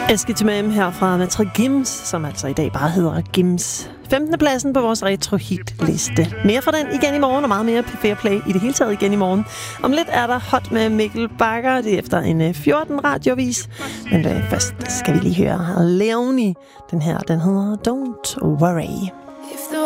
Eskitimam her fra Matre Gims, som altså i dag bare hedder Gims. 15. pladsen på vores retro-hit-liste. Mere fra den igen i morgen, og meget mere P4 Play i det hele taget igen i morgen. Om lidt er der Hot med Mikkel Bakker. Det er efter en 14 radiovis. Men først skal vi lige høre Leonie. Den her, den hedder Don't Worry.